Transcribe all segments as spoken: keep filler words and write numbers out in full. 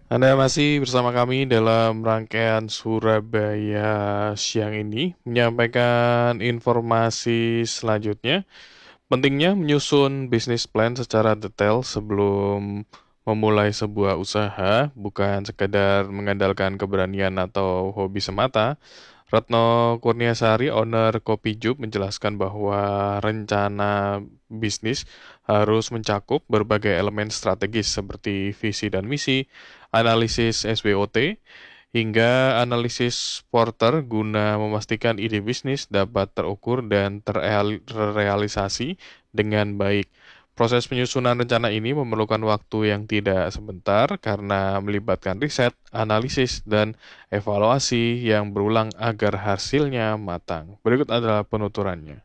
Anda masih bersama kami dalam rangkaian Surabaya siang ini, menyampaikan informasi selanjutnya. Pentingnya menyusun bisnis plan secara detail sebelum memulai sebuah usaha, bukan sekadar mengandalkan keberanian atau hobi semata. Retno Kurniasari, owner Kopi Jub, menjelaskan bahwa rencana bisnis harus mencakup berbagai elemen strategis seperti visi dan misi, analisis S W O T, hingga analisis Porter guna memastikan ide bisnis dapat terukur dan terrealisasi dengan baik. Proses penyusunan rencana ini memerlukan waktu yang tidak sebentar karena melibatkan riset, analisis, dan evaluasi yang berulang agar hasilnya matang. Berikut adalah penuturannya.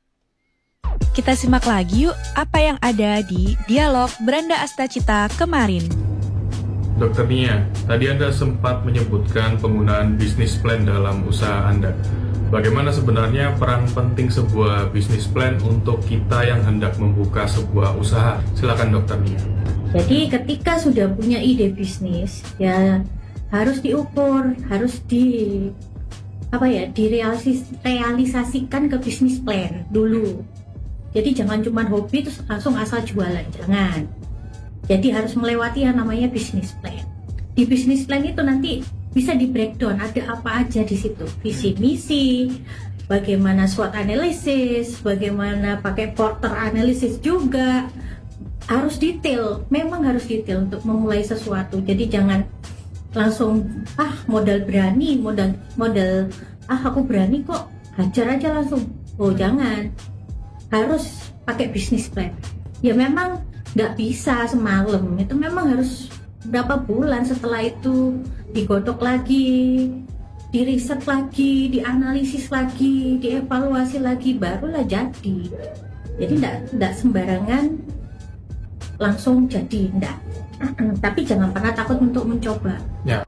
Kita simak lagi yuk apa yang ada di dialog Beranda Astacita kemarin. Dokter Nia, tadi Anda sempat menyebutkan penggunaan bisnis plan dalam usaha Anda. Bagaimana sebenarnya peran penting sebuah bisnis plan untuk kita yang hendak membuka sebuah usaha? Silakan Dokter Nia. Jadi ketika sudah punya ide bisnis, ya harus diukur, harus di apa ya, direalisasikan ke bisnis plan dulu. Jadi jangan cuma hobi terus langsung asal jualan, jangan. Jadi harus melewati yang namanya bisnis plan. Di bisnis plan itu nanti bisa di breakdown ada apa aja di situ, visi misi, bagaimana SWOT analysis, bagaimana pakai Porter analysis juga. Harus detail, memang harus detail untuk memulai sesuatu. Jadi jangan langsung ah modal berani, modal modal ah aku berani kok, hajar aja langsung. Oh jangan, harus pakai bisnis plan. Ya memang nggak bisa semalam, itu memang harus berapa bulan setelah itu digodok lagi, diriset lagi, dianalisis lagi, dievaluasi lagi, barulah jadi. Jadi nggak sembarangan langsung jadi, enggak. Tapi jangan pernah takut untuk mencoba. Ya,